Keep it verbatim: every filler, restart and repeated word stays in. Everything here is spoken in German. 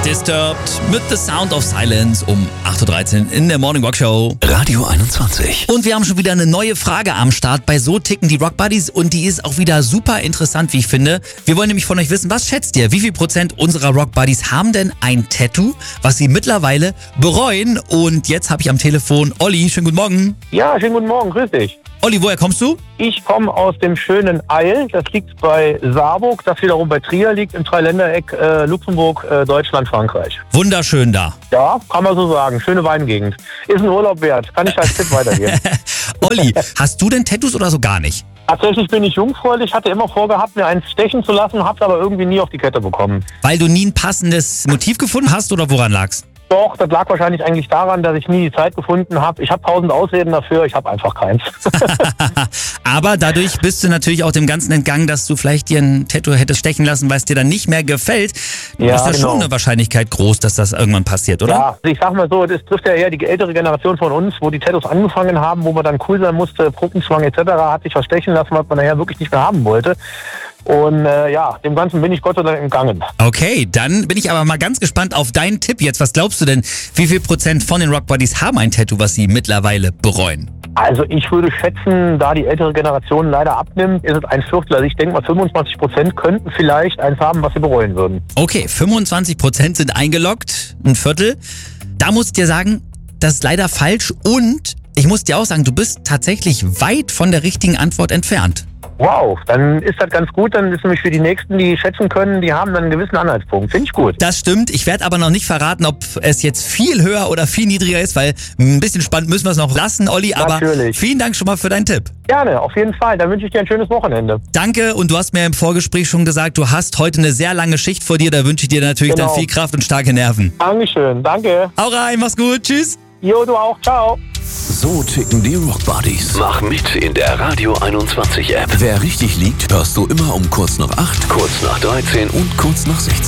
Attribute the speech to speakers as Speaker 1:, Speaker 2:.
Speaker 1: Disturbed mit The Sound of Silence um acht Uhr dreizehn in der Morning Rock Show.
Speaker 2: Radio einundzwanzig.
Speaker 1: Und wir haben schon wieder eine neue Frage am Start bei So ticken die Rock Buddies und die ist auch wieder super interessant, wie ich finde. Wir wollen nämlich von euch wissen, was schätzt ihr? Wie viel Prozent unserer Rock Buddies haben denn ein Tattoo, was sie mittlerweile bereuen? Und jetzt habe ich am Telefon Olli. Schönen guten Morgen.
Speaker 3: Ja, schönen guten Morgen, grüß dich.
Speaker 1: Olli, woher kommst du?
Speaker 3: Ich komme aus dem schönen Eil, das liegt bei Saarburg, das wiederum bei Trier liegt, im Dreiländereck äh, Luxemburg, äh, Deutschland, Frankreich.
Speaker 1: Wunderschön da.
Speaker 3: Ja, kann man so sagen. Schöne Weingegend. Ist ein Urlaub wert. Kann ich als Tipp weitergeben.
Speaker 1: Olli, hast du denn Tattoos oder so gar nicht?
Speaker 3: Tatsächlich bin ich jungfräulich, hatte immer vorgehabt, mir eins stechen zu lassen, hab's aber irgendwie nie auf die Kette bekommen.
Speaker 1: Weil du nie ein passendes Motiv gefunden hast oder woran lag's?
Speaker 3: Doch, das lag wahrscheinlich eigentlich daran, dass ich nie die Zeit gefunden habe. Ich habe tausend Ausreden dafür, ich habe einfach keins.
Speaker 1: Aber dadurch bist du natürlich auch dem Ganzen entgangen, dass du vielleicht dir ein Tattoo hättest stechen lassen, weil es dir dann nicht mehr gefällt.
Speaker 3: Ja,
Speaker 1: ist da
Speaker 3: genau.
Speaker 1: schon eine Wahrscheinlichkeit groß, dass das irgendwann passiert, oder?
Speaker 3: Ja, also ich sag mal so, das trifft ja eher die ältere Generation von uns, wo die Tattoos angefangen haben, wo man dann cool sein musste, Gruppenzwang et cetera, hat sich was stechen lassen, was man nachher wirklich nicht mehr haben wollte. Und äh, ja, dem Ganzen bin ich Gott sei Dank entgangen.
Speaker 1: Okay, dann bin ich aber mal ganz gespannt auf deinen Tipp jetzt. Was glaubst du denn, wie viel Prozent von den Rock Buddies haben ein Tattoo, was sie mittlerweile bereuen?
Speaker 3: Also ich würde schätzen, da die ältere Generation leider abnimmt, ist es ein Viertel. Also ich denke mal fünfundzwanzig Prozent könnten vielleicht eins haben, was sie bereuen würden.
Speaker 1: Okay, fünfundzwanzig Prozent sind eingeloggt, ein Viertel. Da muss ich dir sagen, das ist leider falsch und ich muss dir auch sagen, du bist tatsächlich weit von der richtigen Antwort entfernt.
Speaker 3: Wow, dann ist das ganz gut. Dann ist nämlich für die Nächsten, die schätzen können, die haben dann einen gewissen Anhaltspunkt. Finde ich gut.
Speaker 1: Das stimmt. Ich werde aber noch nicht verraten, ob es jetzt viel höher oder viel niedriger ist, weil ein bisschen spannend müssen wir es noch lassen, Olli. Aber
Speaker 3: Natürlich.
Speaker 1: Vielen Dank schon mal für deinen Tipp.
Speaker 3: Gerne, auf jeden Fall. Dann wünsche ich dir ein schönes Wochenende.
Speaker 1: Danke und du hast mir im Vorgespräch schon gesagt, du hast heute eine sehr lange Schicht vor dir. Da wünsche ich dir natürlich
Speaker 3: Genau.
Speaker 1: dann viel Kraft und starke Nerven.
Speaker 3: Dankeschön, danke.
Speaker 1: Hau rein, mach's gut, tschüss.
Speaker 3: Jo, du auch, ciao.
Speaker 2: So ticken die Rock Buddies.
Speaker 4: Mach mit in der Radio einundzwanzig App.
Speaker 2: Wer richtig liegt, hörst du immer um kurz nach acht,
Speaker 4: Kurz nach dreizehn
Speaker 2: und kurz nach sechzehn.